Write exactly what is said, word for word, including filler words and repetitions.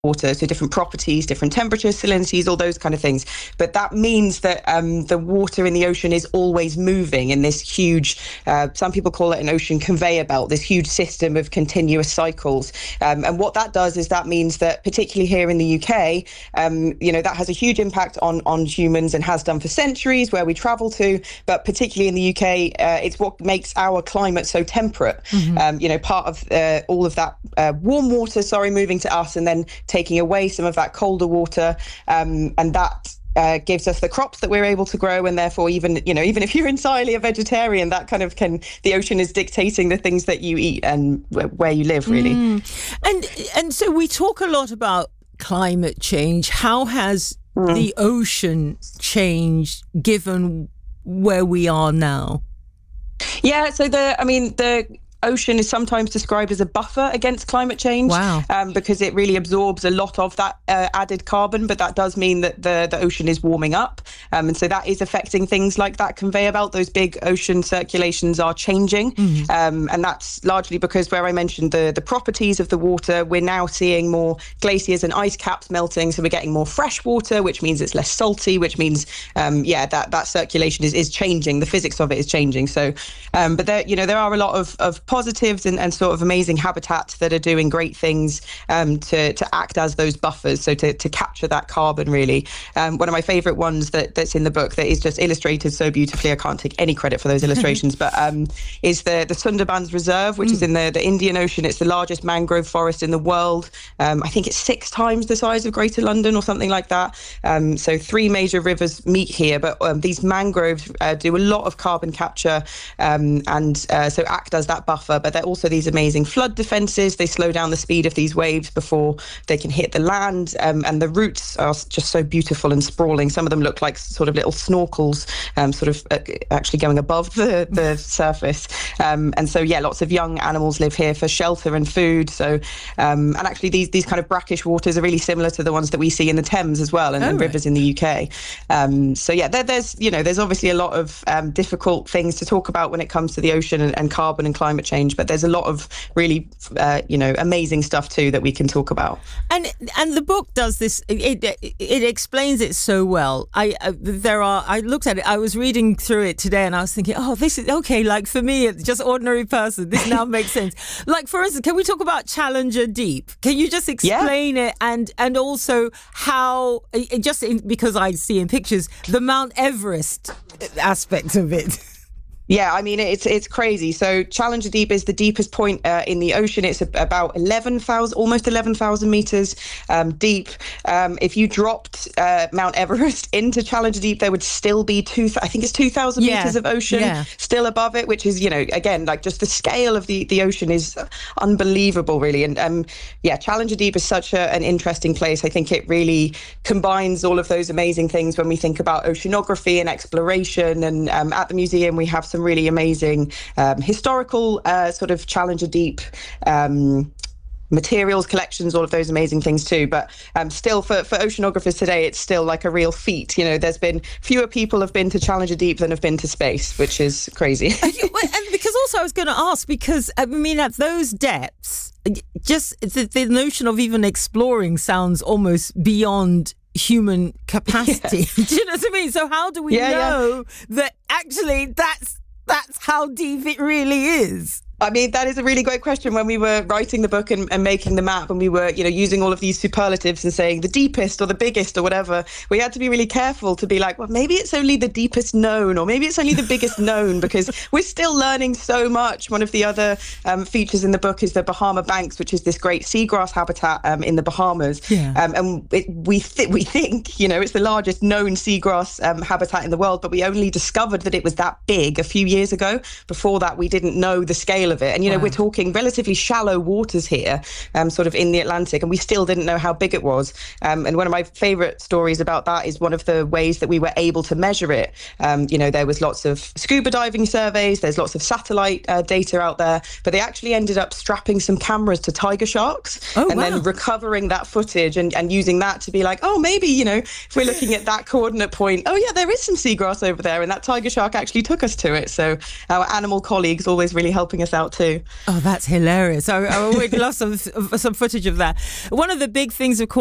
water, so different properties, different temperatures, salinities, all those kind of things. But that means that um, the water in the ocean is always moving in this huge, uh, some people call it an ocean conveyor belt, this huge system of continuous cycles. Um, and what that does is that means that, particularly here in the U K, um, you know, that has a huge impact on, on humans and has done for centuries where we travel to. But particularly in the U K, uh, it's what makes our climate so temperate. Mm-hmm. Um, you know, part of uh, all of that uh, warm water, sorry, moving to us and then taking away some of that colder water, um, and that uh, gives us the crops that we're able to grow, and therefore even you know even if you're entirely a vegetarian, that kind of can the ocean is dictating the things that you eat and where you live, really. Mm. And and so we talk a lot about climate change. How has mm. the ocean changed given where we are now? Yeah, so the I mean the. ocean is sometimes described as a buffer against climate change. Wow. um, because it really absorbs a lot of that uh, added carbon, but that does mean that the, the ocean is warming up. Um, and so that is affecting things like that conveyor belt. Those big ocean circulations are changing. Mm-hmm. Um, and that's largely because where I mentioned the, the properties of the water, we're now seeing more glaciers and ice caps melting. So we're getting more fresh water, which means it's less salty, which means, um, yeah, that, that circulation is, is changing. The physics of it is changing. So, um, but there, you know, there are a lot of, of positives and, and sort of amazing habitats that are doing great things um, to to act as those buffers, so to, to capture that carbon, really. Um, one of my favourite ones that, that's in the book that is just illustrated so beautifully, I can't take any credit for those illustrations, but um, is the, the Sundarbans Reserve, which mm. is in the, the Indian Ocean. It's the largest mangrove forest in the world. Um, I think it's six times the size of Greater London or something like that. Um, so three major rivers meet here, but um, these mangroves uh, do a lot of carbon capture um, and uh, so act as that buffer. But they're also these amazing flood defences. They slow down the speed of these waves before they can hit the land. Um, and the roots are just so beautiful and sprawling. Some of them look like sort of little snorkels, um, sort of uh, actually going above the, the surface. Um, and so, yeah, lots of young animals live here for shelter and food. So, um, and actually these these kind of brackish waters are really similar to the ones that we see in the Thames as well, and, oh, and right. rivers in the U K. Um, so, yeah, there, there's, you know, there's obviously a lot of um, difficult things to talk about when it comes to the ocean and, and carbon and climate change, but there's a lot of really, uh, you know, amazing stuff too that we can talk about. And and the book does this. It it, it explains it so well. I uh, there are. I looked at it. I was reading through it today, and I was thinking, oh, this is okay. Like for me, just ordinary person, this now makes sense. Like for instance, can we talk about Challenger Deep? Can you just explain yeah. it and and also how just in, because I see in pictures the Mount Everest aspect of it. Yeah, I mean, it's it's crazy. So Challenger Deep is the deepest point uh, in the ocean. It's about eleven thousand, almost eleven thousand meters um, deep. Um, if you dropped uh, Mount Everest into Challenger Deep, there would still be two, I think it's two thousand yeah. meters of ocean yeah. still above it, which is, you know, again, like just the scale of the, the ocean is unbelievable, really. And um, yeah, Challenger Deep is such a, an interesting place. I think it really combines all of those amazing things when we think about oceanography and exploration. And um, at the museum, we have some really amazing um, historical uh, sort of Challenger Deep um, materials collections, all of those amazing things too. But um, still, for, for oceanographers today, it's still like a real feat. You know, there's been fewer people have been to Challenger Deep than have been to space, which is crazy. And because also I was going to ask, because I mean, at those depths, just the, the notion of even exploring sounds almost beyond human capacity. Yeah. Do you know what I mean? So how do we yeah, know yeah. that actually that's that's how deep it really is? I mean, that is a really great question. When we were writing the book and, and making the map, and we were, you know, using all of these superlatives and saying the deepest or the biggest or whatever, we had to be really careful to be like, well, maybe it's only the deepest known, or maybe it's only the biggest known, because we're still learning so much. One of the other um, features in the book is the Bahama Banks, which is this great seagrass habitat um, in the Bahamas. Yeah. Um, and it, we th- we think, you know, it's the largest known seagrass um, habitat in the world, but we only discovered that it was that big a few years ago. Before that, we didn't know the scale of it. And, you know, wow. we're talking relatively shallow waters here, um, sort of in the Atlantic, and we still didn't know how big it was. Um, and one of my favourite stories about that is one of the ways that we were able to measure it. Um, you know, there was lots of scuba diving surveys, there's lots of satellite uh, data out there, but they actually ended up strapping some cameras to tiger sharks oh, and wow. then recovering that footage and, and using that to be like, oh, maybe, you know, if we're looking at that coordinate point, oh, yeah, there is some seagrass over there, and that tiger shark actually took us to it. So our animal colleagues always really helping us out out too. Oh, that's hilarious. I, I would love some some footage of that. One of the big things, of course,